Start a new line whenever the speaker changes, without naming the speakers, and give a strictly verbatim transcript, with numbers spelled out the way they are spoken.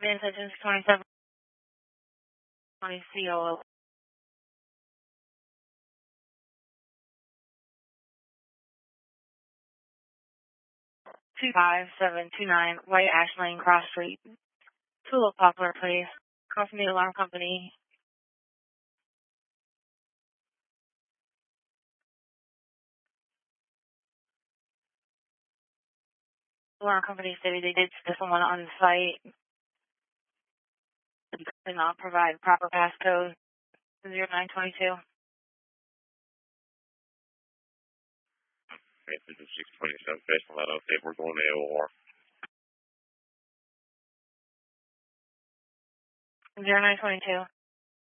Advanced Engines twenty-seven twenty C O O. two five seven two nine White Ash Lane, Cross Street. Tulip Poplar, please. Call from the alarm company. Alarm company stated they did see someone on the site. Did not provide proper passcode. zero nine two two.
Okay, this is six twenty-seven, based on that update, we're going to A O R.
zero nine two two.